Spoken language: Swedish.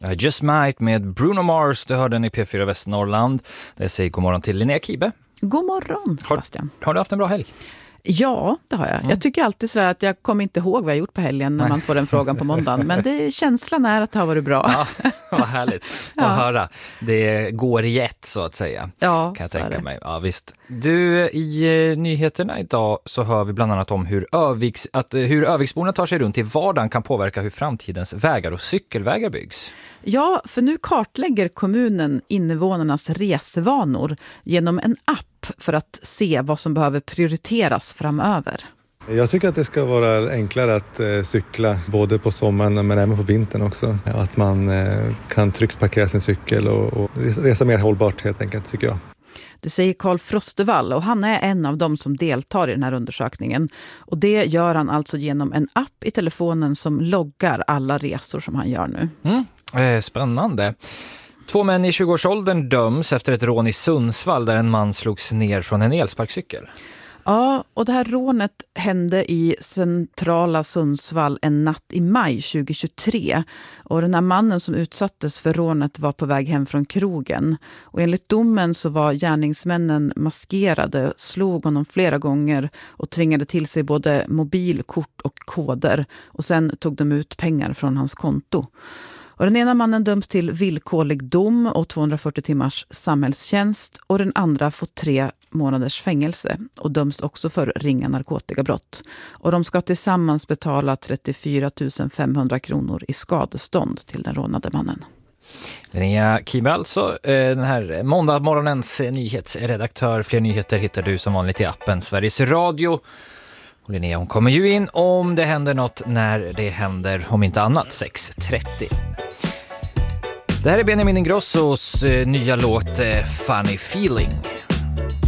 Just Might med Bruno Mars, du hörde den i P4 Västernorrland. Det säger god morgon till Linnea Kibe. God morgon, Sebastian. Har du haft en bra helg? Ja, det har jag. Jag tycker alltid sådär att jag kommer inte ihåg vad jag gjort på helgen när man får den frågan på måndagen. Men känslan är att det har varit bra. Ja, vad härligt att höra. Det går i ett så att säga. Ja, kan jag tänka mig. Ja, visst. Du, i nyheterna idag så hör vi bland annat om hur Öviksborna tar sig runt i vardagen kan påverka hur framtidens vägar och cykelvägar byggs. Ja, för nu kartlägger kommunen invånarnas resvanor genom en app för att se vad som behöver prioriteras framöver. Jag tycker att det ska vara enklare att cykla både på sommaren men även på vintern också. Att man kan tryggt parkera sin cykel och resa mer hållbart helt enkelt, tycker jag. Det säger Carl Frostevall och han är en av dem som deltar i den här undersökningen. Och det gör han alltså genom en app i telefonen som loggar alla resor som han gör nu. Spännande. 2 män i 20-årsåldern döms efter ett rån i Sundsvall där en man slogs ner från en elsparkcykel. Ja, och det här rånet hände i centrala Sundsvall en natt i maj 2023. Och den här mannen som utsattes för rånet var på väg hem från krogen. Och enligt domen så var gärningsmännen maskerade, slog honom flera gånger och tvingade till sig både mobilkort och koder. Och sen tog de ut pengar från hans konto. Och den ena mannen döms till villkorlig dom och 240 timmars samhällstjänst och den andra får 3 månaders fängelse och döms också för ringa narkotikabrott. Och de ska tillsammans betala 34 500 kronor i skadestånd till den rånade mannen. Linnea Kibe alltså, den här måndagmorgonens nyhetsredaktör. Fler nyheter hittar du som vanligt i appen Sveriges Radio. Och Linnea, hon kommer ju in om det händer något när det händer, om inte annat 6:30. Det här är Benjamin Ingrossos nya låt Funny Feeling.